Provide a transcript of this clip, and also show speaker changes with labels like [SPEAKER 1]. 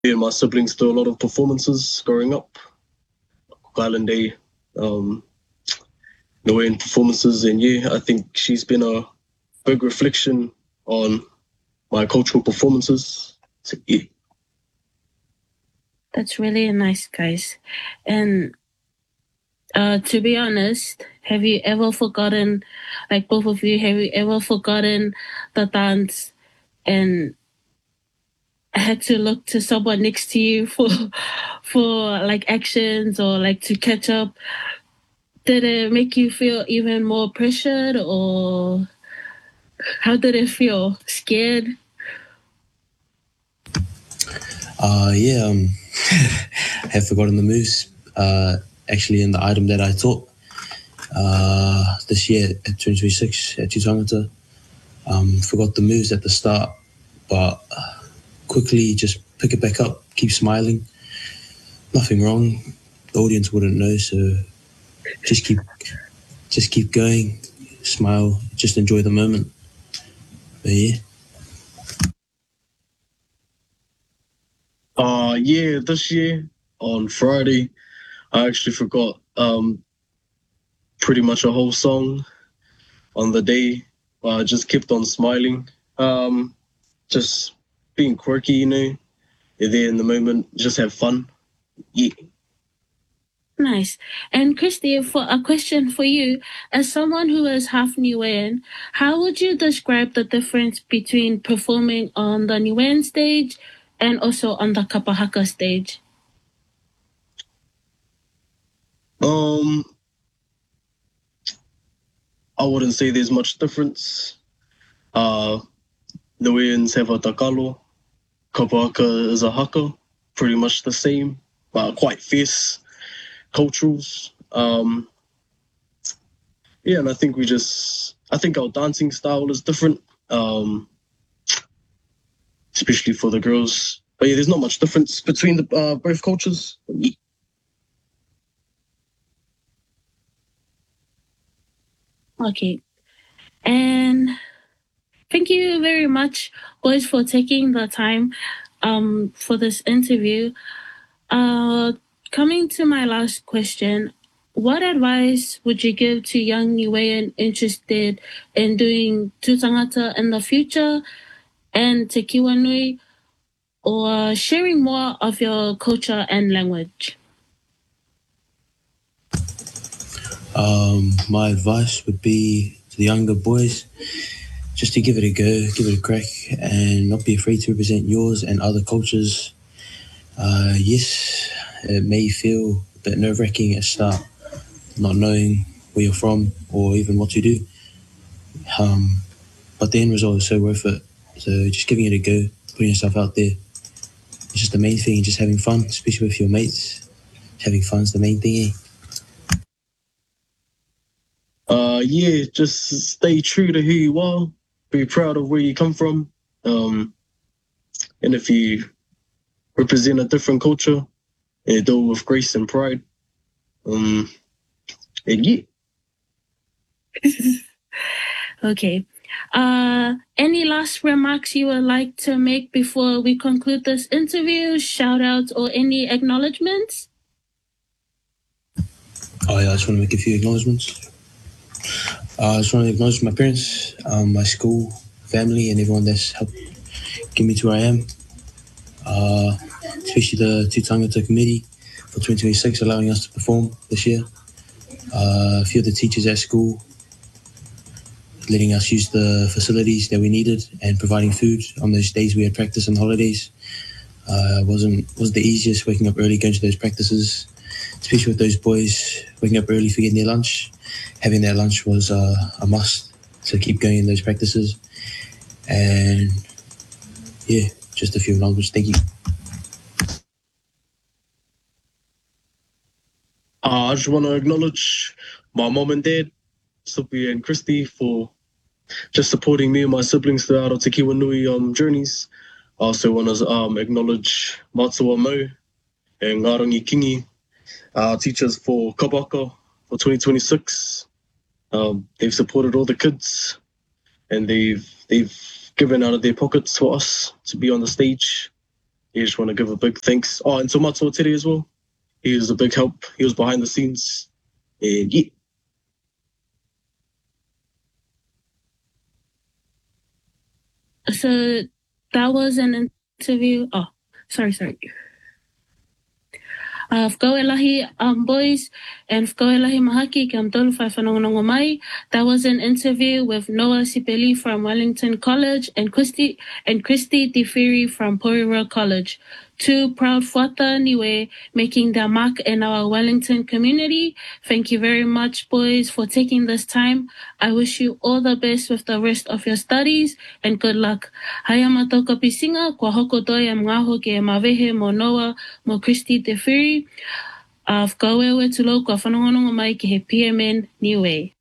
[SPEAKER 1] Me and my siblings do a lot of performances growing up. Cook Island Day, Niuean performances, and yeah, I think she's been a big reflection on my cultural performances. So, yeah.
[SPEAKER 2] That's really nice, guys. And to be honest, have you ever forgotten, like both of you, have you ever forgotten the dance and had to look to someone next to you for like actions or like to catch up? Did it make you feel even more pressured, or how did it feel? Scared?
[SPEAKER 3] Yeah, I have forgotten the moves. Actually, in the item that I taught this year at 2026 at Tutangata, forgot the moves at the start, but quickly just pick it back up, keep smiling. Nothing wrong. The audience wouldn't know, so just keep going, smile, just enjoy the moment. But yeah.
[SPEAKER 1] Yeah, this year on Friday, I actually forgot pretty much a whole song on the day. I just kept on smiling, just being quirky, You're there in the moment, just have fun. Yeah.
[SPEAKER 2] Nice. And Christy, for a question for you, as someone who is half Niuean, how would you describe the difference between performing on the Niuean stage and also on the Kapahaka stage?
[SPEAKER 1] I wouldn't say there's much difference. Niueans have a takalo, Kapahaka is a haka, pretty much the same, but quite fierce culturals. Yeah, and I think our dancing style is different, especially for the girls. But yeah, there's not much difference between the both cultures.
[SPEAKER 2] Okay. And thank you very much, boys, for taking the time for this interview. Coming to my last question, what advice would you give to young Niuean interested in doing Tutangata in the future and Te Kiwanui, or sharing more of your culture and language?
[SPEAKER 3] My advice would be to the younger boys just to give it a go, give it a crack, and not be afraid to represent yours and other cultures. Yes, it may feel a bit nerve-wracking at start, not knowing where you're from or even what to do. But the end result is so worth it. So just giving it a go, putting yourself out there. It's just the main thing, just having fun, especially with your mates. Having fun's the main thing, eh?
[SPEAKER 1] Yeah, just stay true to who you are. Be proud of where you come from. And if you represent a different culture, and do it with grace and pride. And yeah.
[SPEAKER 2] Okay. Any last remarks you would like to make before we conclude this interview? Shout outs or any acknowledgements?
[SPEAKER 3] Oh yeah, I just want to make a few acknowledgements. I just want to acknowledge my parents, my school, family, and everyone that's helped get me to where I am. Especially the Tutangata Committee for 2026 allowing us to perform this year. A few of the teachers at school letting us use the facilities that we needed and providing food on those days we had practice and holidays. Wasn't the easiest waking up early, going to those practices, especially with those boys waking up early for getting their lunch. Having their lunch was a must to keep going in those practices. And yeah, just a few acknowledgements. Thank you.
[SPEAKER 1] I just want to acknowledge my mom and dad, Sophie and Christy, for just supporting me and my siblings throughout our Te Kiwanui journeys. I also want to acknowledge Matua Mo and Ngarangi Kingi, our teachers for Kabaka for 2026. They've supported all the kids, and they've given out of their pockets for us to be on the stage. I just want to give a big thanks. Oh, and to Matsuo Tere as well. He was a big help. He was behind the scenes. And yeah.
[SPEAKER 2] So that was an interview. Oh, sorry. Fkauelahi boys and Fkauelahi mahaki ki am tolu whaiwhanongonongo mai. That was an interview with Noah Sipeli from Wellington College and Christy Tifiri from Porirua College. Two proud whata niwe making their mark in our Wellington community. Thank you very much, boys, for taking this time. I wish you all the best with the rest of your studies and good luck. Haya matoka pisinga, kwa hoko toi am ngaho ke mawehe mo Noah mo Christy Tifiri. Fkawewe tulo kwa whanongonongo mai ki he PMN niwe.